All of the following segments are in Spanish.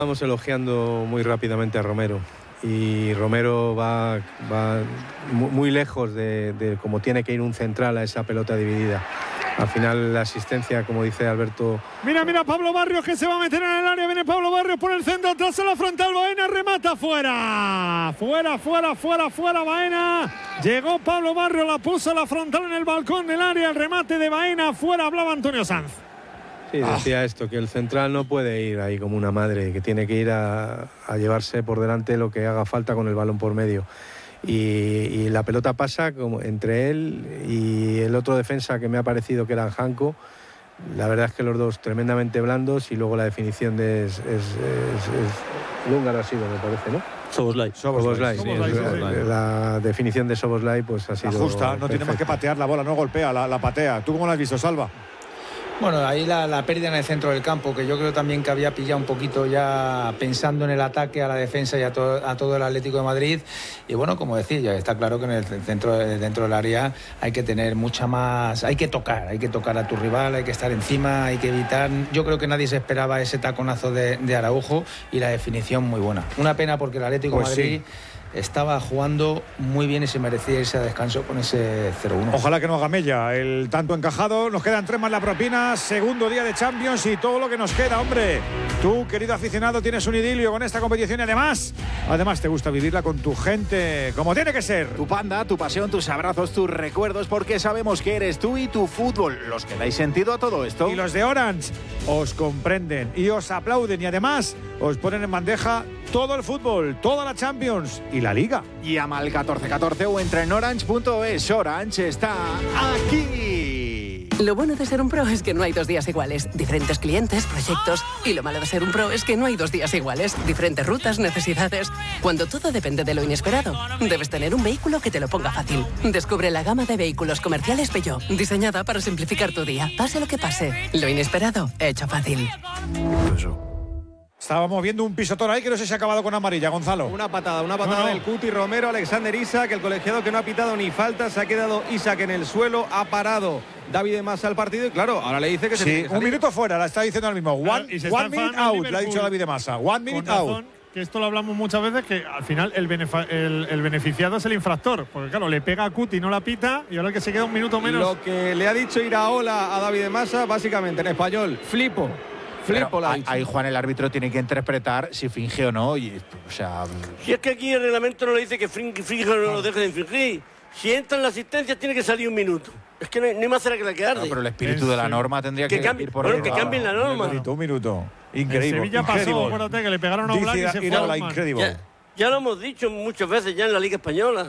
Estamos elogiando muy rápidamente a Romero y Romero va muy lejos de cómo tiene que ir un central a esa pelota dividida. Al final la asistencia, como dice Alberto. Mira Pablo Barrios que se va a meter en el área. Viene Pablo Barrios por el centro, atrás en la frontal. Baena remata fuera. Fuera Baena. Llegó Pablo Barrios, la puso a la frontal en el balcón del área. El remate de Baena fuera. Hablaba Antonio Sanz. Sí, decía esto, que el central no puede ir ahí como una madre, que tiene que ir a llevarse por delante lo que haga falta con el balón por medio. Y la pelota pasa como entre él y el otro defensa que me ha parecido que era Janko. La verdad es que los dos tremendamente blandos, y luego la definición es húngaro ha sido, me parece, ¿no? Szoboszlai. La definición de Szoboszlai pues ha sido justa, no tiene más que patear la bola, no golpea, la patea. ¿Tú cómo la has visto, Salva? Bueno, ahí la pérdida en el centro del campo, que yo creo también que había pillado un poquito ya pensando en el ataque, a la defensa y a todo el Atlético de Madrid. Y bueno, como decía, ya está claro que en el centro, dentro del área hay que tener mucha más, hay que tocar a tu rival, hay que estar encima, hay que evitar. Yo creo que nadie se esperaba ese taconazo de Araujo, y la definición muy buena. Una pena porque el Atlético de Madrid estaba jugando muy bien y se merecía irse a descanso con ese 0-1. Ojalá que no haga mella el tanto encajado. Nos quedan 3 más la propina. Segundo día de Champions y todo lo que nos queda, hombre. Tú, querido aficionado, tienes un idilio con esta competición y además te gusta vivirla con tu gente como tiene que ser. Tu panda, tu pasión, tus abrazos, tus recuerdos, porque sabemos que eres tú y tu fútbol los que dais sentido a todo esto. Y los de Orange os comprenden y os aplauden y además os ponen en bandeja todo el fútbol, toda la Champions y la Liga. Llama al 1414 o entra en orange.es. Orange está aquí. Lo bueno de ser un pro es que no hay 2 días iguales. Diferentes clientes, proyectos. Y lo malo de ser un pro es que no hay 2 días iguales. Diferentes rutas, necesidades. Cuando todo depende de lo inesperado, debes tener un vehículo que te lo ponga fácil. Descubre la gama de vehículos comerciales Peugeot, diseñada para simplificar tu día. Pase lo que pase, lo inesperado, hecho fácil. Estábamos viendo un pisotón ahí que no sé si ha acabado con amarilla, Gonzalo. Una patada del Cuti Romero, Alexander Isak, el colegiado que no ha pitado ni falta, se ha quedado Isak en el suelo, ha parado David de Massa al partido y claro, ahora le dice que se tiene que salir. Un minuto fuera, la está diciendo ahora mismo. One minute out, le ha dicho David de Massa. 1 minute out. Que esto lo hablamos muchas veces, que al final el beneficiado es el infractor, porque claro, le pega a Cuti, no la pita, y ahora el que se queda un minuto menos. Lo que le ha dicho Iraola a David de Massa, básicamente en español, flipo. Ahí Juan, el árbitro tiene que interpretar si finge o no. Si es que aquí el reglamento no le dice que finge o no lo deje de infringir. Si entra en la asistencia tiene que salir un minuto. Es que no hay más cerca que la que arde. Pero el espíritu de la norma tendría que ir por ahí. Que cambien la norma. Un minuto. Increíble. En Sevilla pasó, acuérdate que le pegaron a Oblak y se fue. Increíble. Ya lo hemos dicho muchas veces ya en la Liga Española.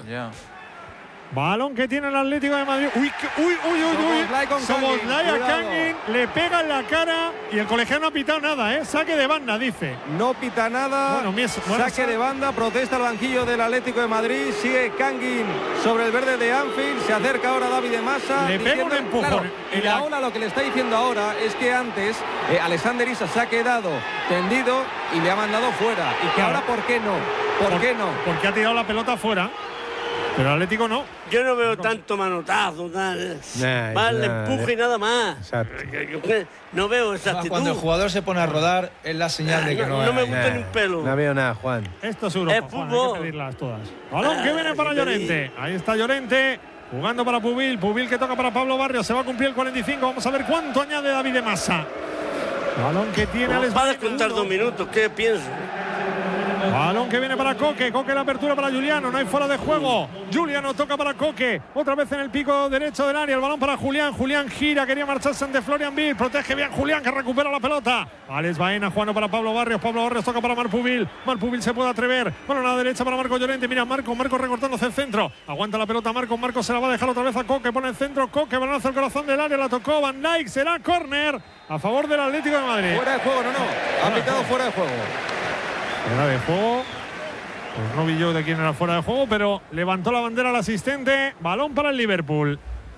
Balón que tiene el Atlético de Madrid. Uy. Szoboszlai a Kangin, le pega en la cara y el colegiado no ha pitado nada, Saque de banda, dice. No pita nada. Saque de banda, protesta el banquillo del Atlético de Madrid. Sigue Kangin sobre el verde de Anfield. Se acerca ahora David de Massa. Le pega un empujón. Claro, y la ola lo que le está diciendo ahora es que antes Alexander Isak se ha quedado tendido y le ha mandado fuera. Y que ahora, ¿por qué no? ¿Por qué no? Porque ha tirado la pelota fuera. Pero el Atlético no. Yo no veo tanto manotazo, el empuje y nada más. Exacto. No veo esa actitud. Cuando el jugador se pone a rodar es la señal de que no me gusta ni un pelo. No veo nada, Juan. Esto es Europa, Juan, hay que pedirlas todas. Balón que viene para Llorente. Ahí está Llorente. Jugando para Pubil. Pubil que toca para Pablo Barrios. Se va a cumplir el 45. Vamos a ver cuánto añade David de Massa. Balón que tiene Alex. Va a descontar 2 minutos. ¿Qué pienso? Balón que viene para Coque. Coque la apertura para Juliano. No hay fuera de juego. Juliano toca para Coque. Otra vez en el pico derecho del área. El balón para Julián. Julián gira. Quería marcharse ante Florian Wirtz. Protege bien Julián, que recupera la pelota. Alex Baena jugando para Pablo Barrios. Pablo Barrios toca para Marc Pubil. Marc Pubil se puede atrever. Bueno, a la derecha para Marco Llorente. Mira, Marco recortándose el centro. Aguanta la pelota Marco. Marco se la va a dejar otra vez a Coque. Pone el centro. Coque, balón hacia el corazón del área. La tocó Van Dijk. Será córner a favor del Atlético de Madrid. Fuera de juego, no. Ha pitado fuera de juego. Fuera de juego. Pues no vi yo de quién era fuera de juego, pero levantó la bandera el asistente. Balón para el Liverpool.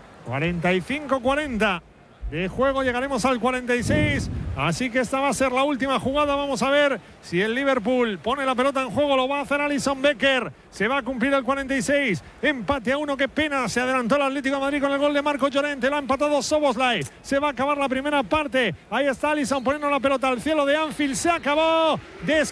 45-40 de juego, llegaremos al 46. Así que esta va a ser la última jugada. Vamos a ver si el Liverpool pone la pelota en juego. Lo va a hacer Alisson Becker. Se va a cumplir el 46. Empate a 1. Qué pena. Se adelantó el Atlético de Madrid con el gol de Marco Llorente. Lo ha empatado Szoboszlai. Se va a acabar la primera parte. Ahí está Alisson poniendo la pelota al cielo de Anfield. Se acabó.